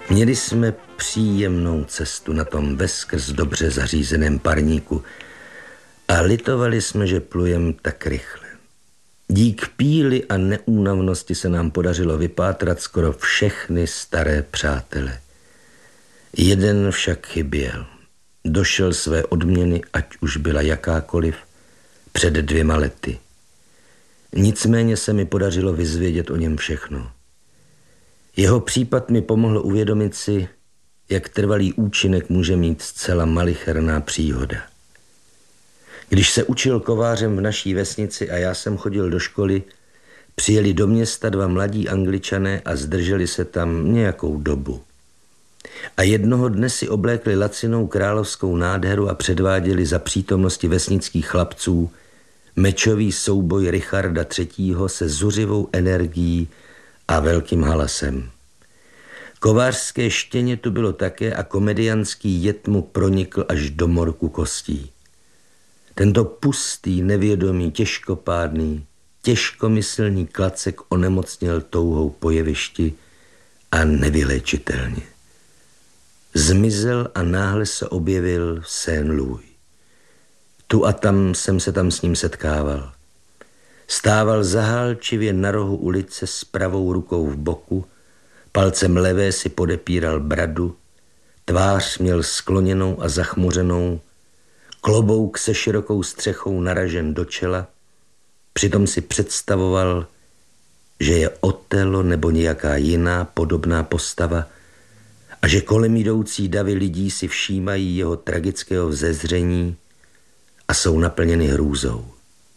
Měli jsme příjemnou cestu na tom veskrz dobře zařízeném parníku a litovali jsme, že plujem tak rychle. Dík píli a neúnavnosti se nám podařilo vypátrat skoro všechny staré přátele. Jeden však chyběl. Došel své odměny, ať už byla jakákoliv, před 2 lety. Nicméně se mi podařilo vyzvědět o něm všechno. Jeho případ mi pomohl uvědomit si, jak trvalý účinek může mít zcela malicherná příhoda. Když se učil kovářem v naší vesnici a já jsem chodil do školy, přijeli do města 2 mladí Angličané a zdrželi se tam nějakou dobu. A jednoho dne si oblékli lacinou královskou nádheru a předváděli za přítomnosti vesnických chlapců mečový souboj Richarda III. Se zuřivou energií a velkým halasem. Kovářské štěně tu bylo také a komediantský jed mu pronikl až do morku kostí. Tento pustý, nevědomý, těžkopádný, těžkomyslný klacek onemocněl touhou po jevišti a nevyléčitelně. Zmizel a náhle se objevil v Saint-Louis. Tu a tam jsem se tam s ním setkával. Stával zahálčivě na rohu ulice s pravou rukou v boku, palcem levé si podepíral bradu, tvář měl skloněnou a zachmuřenou, klobouk se širokou střechou naražen do čela, přitom si představoval, že je Otelo nebo nějaká jiná podobná postava a že kolem jdoucí davy lidí si všímají jeho tragického vzezření a jsou naplněny hrůzou.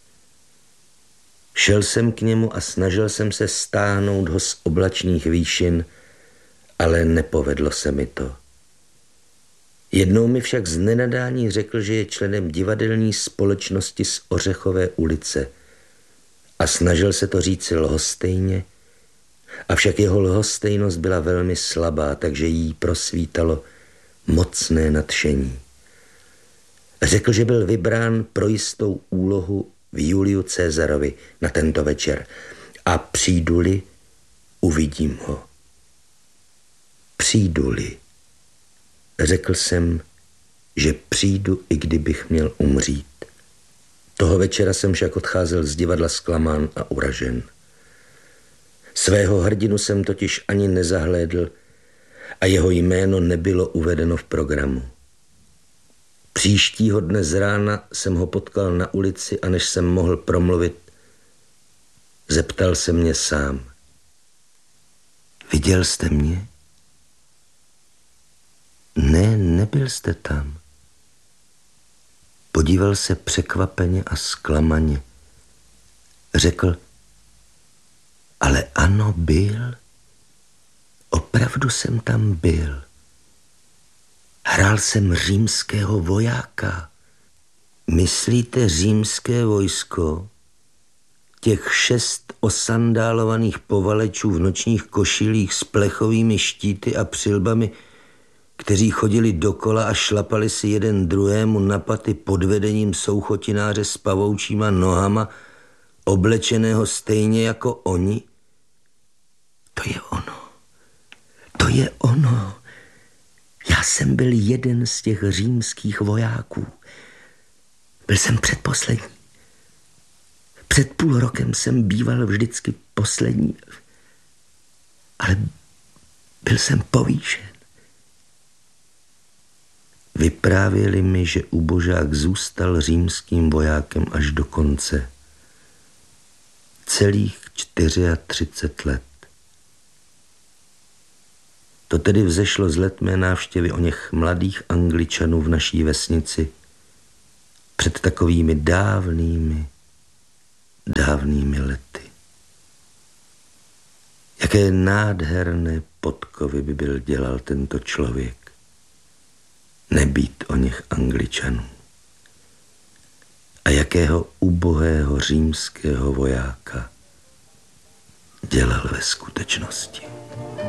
Šel jsem k němu a snažil jsem se stáhnout ho z oblačných výšin, ale nepovedlo se mi to. Jednou mi však z nenadání řekl, že je členem divadelní společnosti z Ořechové ulice a snažil se to říci lhostejně, avšak jeho lhostejnost byla velmi slabá, takže jí prosvítalo mocné nadšení. Řekl, že byl vybrán pro jistou úlohu v Juliu Caesarovi na tento večer a přijdu-li, uvidím ho. Přijdu-li. Řekl jsem, že přijdu, i kdybych měl umřít. Toho večera jsem však odcházel z divadla zklamán a uražen. Svého hrdinu jsem totiž ani nezahlédl a jeho jméno nebylo uvedeno v programu. Příštího dne z rána jsem ho potkal na ulici a než jsem mohl promluvit, zeptal se mě sám. Viděl jste mě? Ne, nebyl jste tam. Podíval se překvapeně a zklamaně. Řekl, ale ano, byl. Opravdu jsem tam byl. Hrál jsem římského vojáka. Myslíte římské vojsko? Těch 6 osandálovaných povalečů v nočních košilích s plechovými štíty a přilbami, kteří chodili dokola a šlapali si jeden druhému na paty pod vedením souchotináře s pavoučíma nohama, oblečeného stejně jako oni? To je ono. To je ono. Já jsem byl jeden z těch římských vojáků. Byl jsem předposlední. Před půl rokem jsem býval vždycky poslední, ale byl jsem povýšen. Vyprávěli mi, že ubožák zůstal římským vojákem až do konce. Celých 34 let. To tedy vzešlo z let mé návštěvy oněch mladých Angličanů v naší vesnici před takovými dávnými lety. Jaké nádherné podkovy by byl dělal tento člověk. Nebýt oněch Angličanů. A jakého ubohého římského vojáka dělal ve skutečnosti.